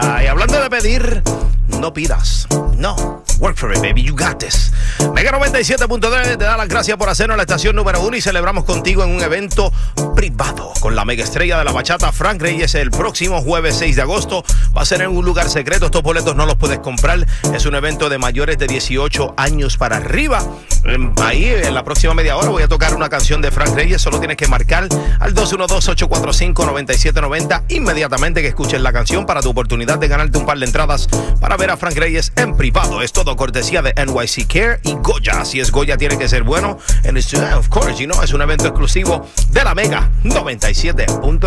Y hablando de pedir, no pidas. No. Work for it, baby. You got this. Mega 97.9 te da las gracias por hacernos la estación número 1 y celebramos contigo en un evento privado con la mega estrella de la bachata, Frank Reyes, el próximo jueves 6 de agosto. Va a ser en un lugar secreto. Estos boletos no los puedes comprar. Es un evento de mayores de 18 años para arriba. Ahí, en la próxima media hora, voy a tocar una canción de Frank Reyes. Solo tienes que marcar al 212-845-9790 inmediatamente que escuches la canción para tu oportunidad de ganarte un par de entradas para ver a Frank Reyes en privado. Es todo cortesía de NYC Care y Goya. Si es Goya, tiene que ser bueno. And it's, of course, es un evento exclusivo de la Mega 97.9.